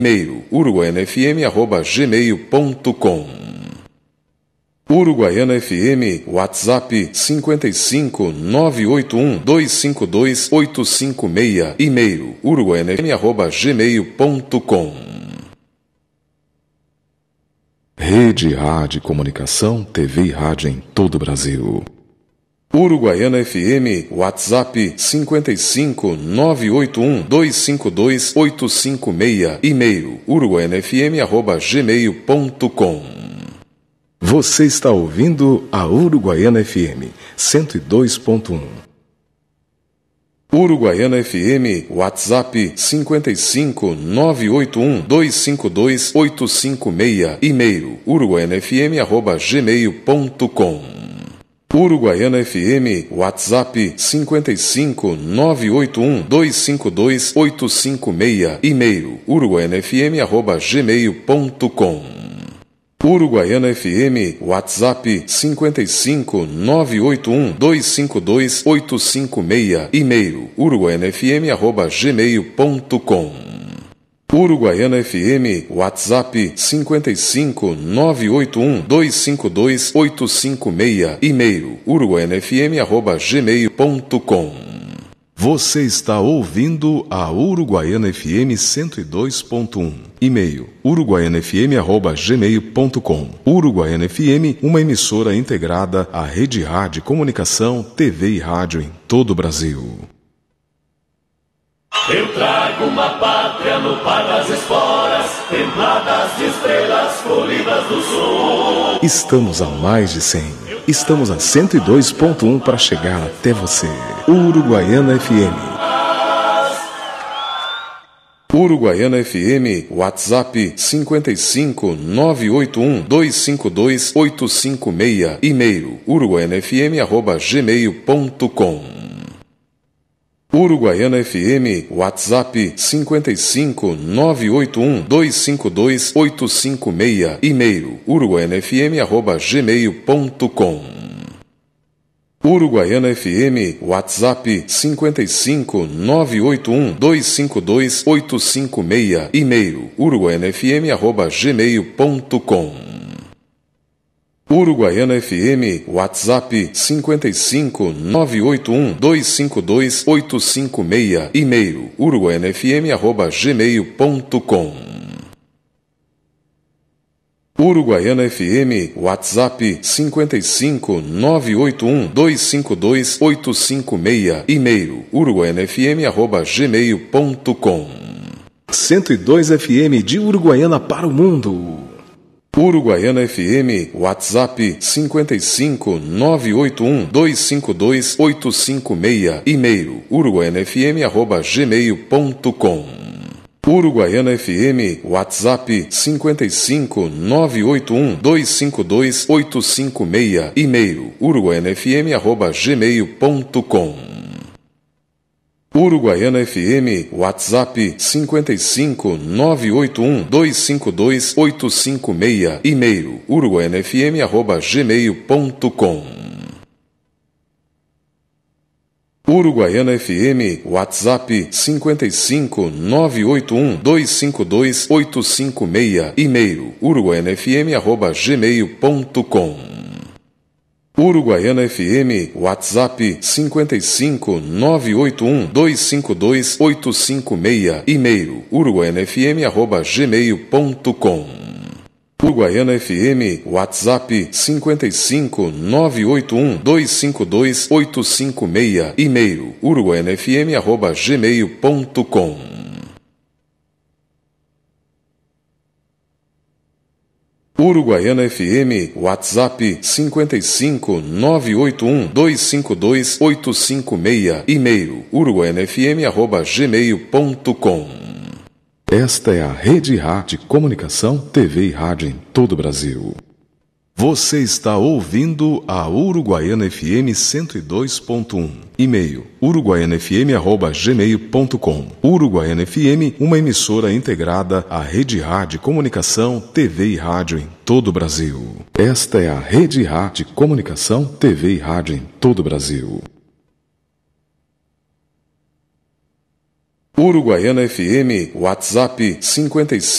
E-mail uruguaianafm@gmail.com. Uruguaiana FM, WhatsApp 55 981 252 856, e-mail uruguaianafm@gmail.com. Rede Rádio Comunicação, TV e Rádio em todo o Brasil. Uruguaiana FM, WhatsApp 55 981 252 856, e-mail uruguaianafm@gmail.com. Você está ouvindo a Uruguaiana FM 102.1. Uruguaiana FM, WhatsApp 55 981 252 856, e-mail uruguaianafm@gmail.com. Uruguaiana FM, WhatsApp 55 981 252 856, e-mail uruguaianafm@gmail.com. Uruguaiana FM, WhatsApp 55 981 252 856, e-mail uruguaianafm@gmail.com. Uruguaiana FM, WhatsApp 55 981 252 856, e-mail uruguaianafm@gmail.com. Você está ouvindo a Uruguaiana FM 102.1. E-mail uruguaianafm@gmail.com. Uruguaiana FM, uma emissora integrada à Rede Rádio Comunicação, TV e Rádio em todo o Brasil. Eu trago uma pátria no par das esporas, templadas de estrelas colhidas do sul. Estamos a mais de 100. Estamos a 102.1 para chegar até você. Uruguaiana FM. Uruguaiana FM, WhatsApp 55 981 252 856, e-mail uruguaianafm@gmail.com. Uruguaiana FM, WhatsApp 55 981 252 856, e-mail uruguaianafm@gmail.com. Uruguaiana FM, WhatsApp 55 981 252 856, e-mail uruguaianafm@gmail.com. Uruguaiana FM, WhatsApp 55 981 252 856, e-mail uruguaianafm@gmail.com. Uruguaiana FM, WhatsApp 55 981 252 856, e-mail uruguaianafm@gmail.com. 102 FM de Uruguaiana para o mundo. Uruguaiana FM, WhatsApp 55 981 252 856, e-mail uruguaianafm@gmail.com. Uruguaiana FM, WhatsApp 55 981 252 856, e-mail uruguaianafm@gmail.com. Uruguaiana FM, WhatsApp 55 981 252 856, e-mail uruguaianafm@gmail.com. Uruguaiana FM, WhatsApp 55 981 252 856, e-mail uruguaianafm@gmail.com. Uruguaiana FM, WhatsApp 55 981 252 856, e-mail uruguaianafm@gmail.com. Uruguaiana FM, WhatsApp 55 981 252 856, e-mail uruguaianafm@gmail.com. Uruguaiana FM, WhatsApp 55 981 252 856, e-mail uruguaianafm@gmail.com. Esta é a Rede Rádio Comunicação, TV e Rádio em todo o Brasil. Você está ouvindo a Uruguaiana FM 102.1. E-mail uruguaianafm@gmail.com. Uruguaiana FM, uma emissora integrada à Rede Rádio Comunicação, TV e Rádio em todo o Brasil. Esta é a Rede Rádio Comunicação, TV e Rádio em todo o Brasil. Uruguaiana FM, WhatsApp 55